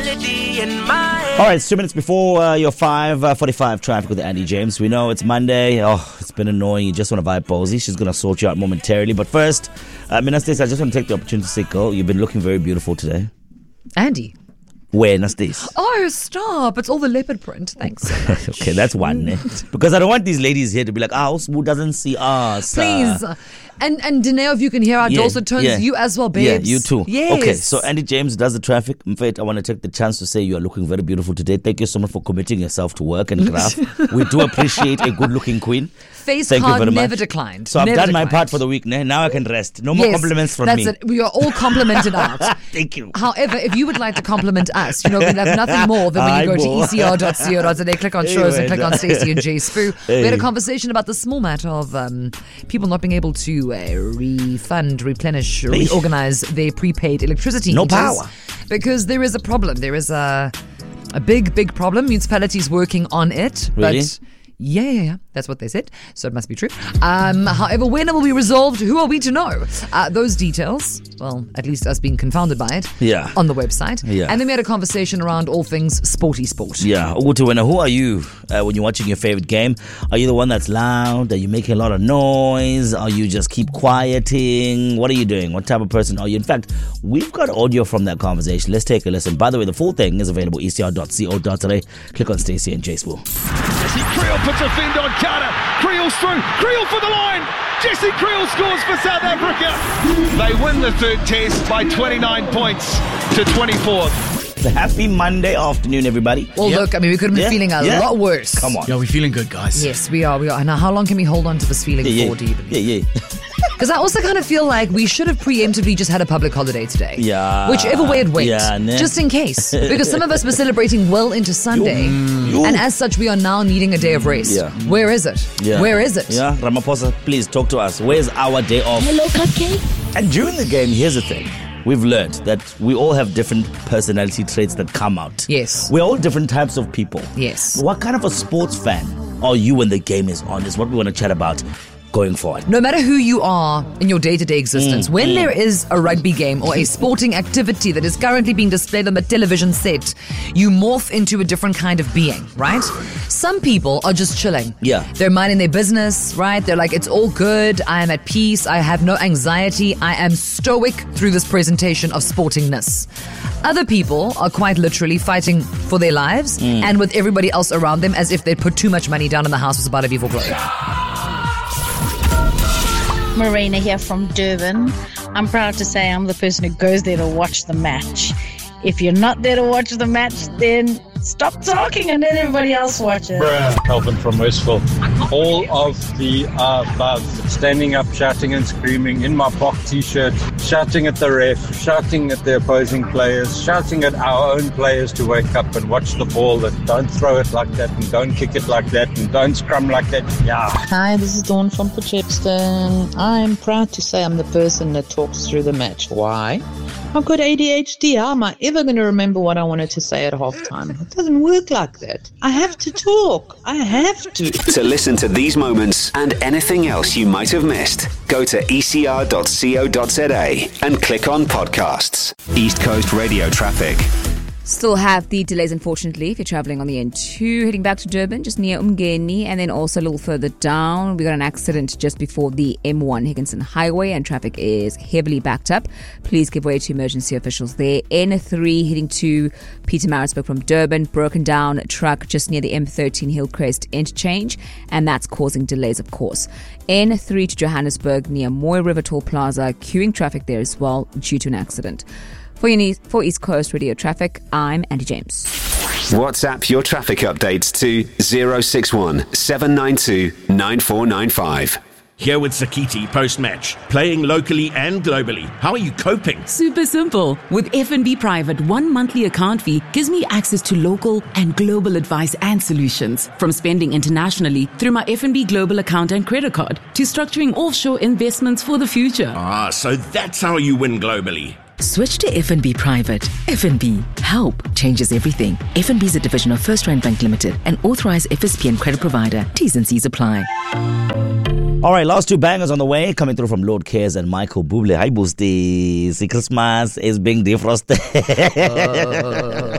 melody in my head. All right, it's 2 minutes before your 5:45 traffic with Andy James. We know it's Monday. Oh, it's been annoying. You just want to vibe Posey. She's going to sort you out momentarily. But first, Nastis, I just want to take the opportunity to say, girl, you've been looking very beautiful today. Andy. Where, Nastis? Oh, stop. It's all the leopard print. Thanks so much. Okay, that's one. Because I don't want these ladies here to be like, who doesn't see us? Please. And Danae, if you can hear our dulcet tones, you as well, babes. Yeah, you too. Yes. Okay, so Andy James does the traffic. In fact, I want to take the chance to say you are looking very beautiful today. Thank you so much for committing yourself to work and craft. We do appreciate a good-looking queen. Face Thank card you very never much. declined. So I've never done declined. my part for the week. Now I can rest. No more compliments from me. That's it. We are all complimented out. Thank you. However, if you would like to compliment us, we have nothing more than when you go to ecr.co.za, click on shows and click on Stacey and Jay Spoo. We had a conversation about the small matter of people not being able to refund, replenish, reorganize their prepaid electricity No meters power. because there is a problem. There is a big problem. Municipalities working on it. Really? But yeah. That's what they said. So it must be true. However, when it will be resolved, who are we to know? Those details, well, at least us being confounded by it, on the website. Yeah. And then we had a conversation around all things sporty sport. Yeah. Ugutuwena, who are you when you're watching your favorite game? Are you the one that's loud? Are you making a lot of noise? Are you just keep quieting? What are you doing? What type of person are you? In fact, we've got audio from that conversation. Let's take a listen. By the way, the full thing is available ecr.co.za. Click on Stacey and Jay Spoo. Jesse Creel puts a fend on Carter. Creel's through. Creel for the line. Jesse Creel scores for South Africa. They win the third test by 29 points to 24. Happy Monday afternoon, everybody. Well, look, we could have been feeling a lot worse. Come on. Yeah, we're feeling good, guys. Yes, we are. Now, how long can we hold on to this feeling for, do you believe? Yeah. Because I also kind of feel like we should have preemptively just had a public holiday today. Yeah. Whichever way it went. Yeah, just in case. Because some of us were celebrating well into Sunday. And as such, we are now needing a day of rest. Yeah. Where is it? Yeah. Where is it? Yeah, Ramaphosa, please talk to us. Where's our day off? Hello, Cupcake. And during the game, here's the thing. We've learned that we all have different personality traits that come out. Yes. We're all different types of people. Yes. What kind of a sports fan are you when the game is on is what we want to chat about going forward. No matter who you are in your day-to-day existence, when there is a rugby game or a sporting activity that is currently being displayed on the television set, you morph into a different kind of being, right? Some people are just chilling. Yeah. They're minding their business, right? They're like, it's all good. I am at peace. I have no anxiety. I am stoic through this presentation of sportingness. Other people are quite literally fighting for their lives and with everybody else around them as if they'd put too much money down and the house was about to be foreclosed. Marina here from Durban. I'm proud to say I'm the person who goes there to watch the match. If you're not there to watch the match, then stop talking and let everybody else watch it. Calvin from Westville. All of the above. Standing up, shouting and screaming in my POC t-shirt, shouting at the ref, shouting at the opposing players, shouting at our own players to wake up and watch the ball and don't throw it like that and don't kick it like that and don't scrum like that. Yeah. Hi, this is Dawn from Potchefstroom. I'm proud to say I'm the person that talks through the match. Why? I've got ADHD. How am I ever going to remember what I wanted to say at halftime? It doesn't work like that. I have to talk. I have to. To listen to these moments and anything else you might have missed, go to ecr.co.za and click on podcasts. East Coast Radio Traffic. Still have the delays, unfortunately, if you're travelling on the N2, heading back to Durban, just near Umgeni, and then also a little further down. We got an accident just before the M1 Higginson Highway, and traffic is heavily backed up. Please give way to emergency officials there. N3 heading to Pietermaritzburg from Durban, broken down truck just near the M13 Hillcrest interchange, and that's causing delays, of course. N3 to Johannesburg near Moy River Toll Plaza, queuing traffic there as well due to an accident. For East Coast Radio Traffic, I'm Andy James. WhatsApp your traffic updates to 061 792 9495. Here with Sakiti post-match, playing locally and globally. How are you coping? Super simple. With FNB Private, 1 monthly account fee gives me access to local and global advice and solutions. From spending internationally through my FNB Global account and credit card to structuring offshore investments for the future. So that's how you win globally. Switch to FNB Private. FNB. Help changes everything. FNB is a division of First Rand Bank Limited, an authorized FSPN credit provider. T's and C's apply. All right, last two bangers on the way, coming through from Lord Cares and Michael Bublé. Hi, Boosty. See, Christmas is being defrosted.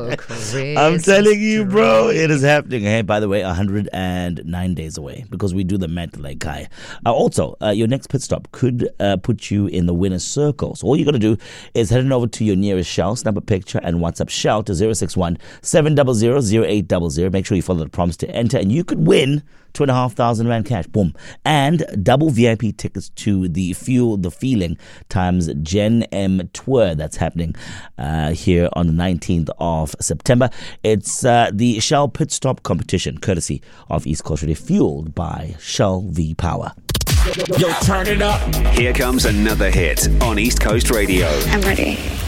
I'm telling you, bro, it is happening. Hey, by the way, 109 days away because we do the Met like Kai. Also, your next pit stop could put you in the winner's circle. So all you got to do is head on over to your nearest Shell, snap a picture, and WhatsApp Shell to 061 700 0800. Make sure you follow the prompts to enter, and you could win 2,500 Rand cash. Boom. And double VIP tickets to the Fuel the Feeling times Gen M tour that's happening here on the 19th of September. It's the Shell Pit Stop competition, courtesy of East Coast Radio, fueled by Shell V-Power. Yo, turn it up. Here comes another hit on East Coast Radio. I'm ready.